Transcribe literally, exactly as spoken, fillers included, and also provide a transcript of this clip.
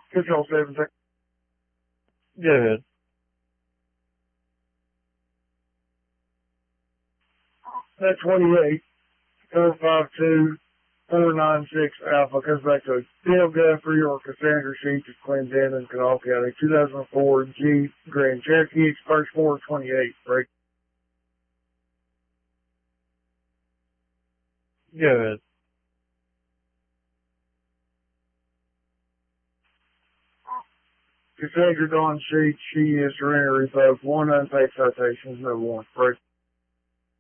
Control seven. Go ahead. That twenty-eight, four five two, four nine six Alpha comes back to Dale Guthrie or Cassandra Sheets of Clinton and Kanawha County, two thousand four Jeep Grand Cherokee Express four twenty-eight. Break. Go ahead. Cassandra Dawn Sheets, she is surrender revoked, one unpaid citations, no warrant. Break.